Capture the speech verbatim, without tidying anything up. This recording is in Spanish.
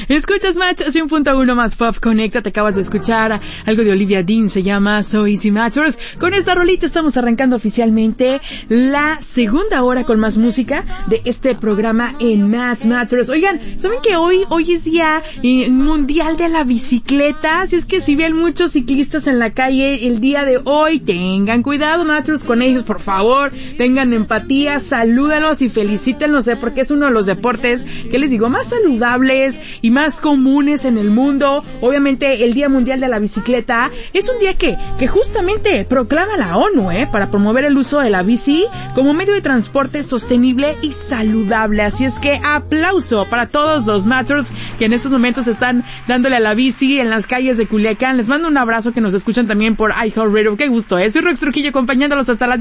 Escuchas Match cien punto uno más Pop Conecta. Te acabas de escuchar algo de Olivia Dean, se llama So Easy Matters. Con esta rolita estamos arrancando oficialmente la segunda hora con más música de este programa en Match Matters. Oigan, ¿saben que hoy, hoy es día eh, mundial de la bicicleta? Así es que si ven muchos ciclistas en la calle el día de hoy, tengan cuidado, Matters, con ellos, por favor. Tengan empatía, salúdalos y felicítenlos, ¿eh? Porque es uno de los deportes que les digo más saludables y más comunes en el mundo. Obviamente el Día Mundial de la Bicicleta es un día que, que justamente proclama la ONU, ¿eh? Para promover el uso de la bici como medio de transporte sostenible y saludable. Así es que aplauso para todos los Matters que en estos momentos están dándole a la bici en las calles de Culiacán. Les mando un abrazo, que nos escuchan también por iHeartRadio. Qué gusto, ¿eh? Soy Rox Trujillo acompañándolos hasta las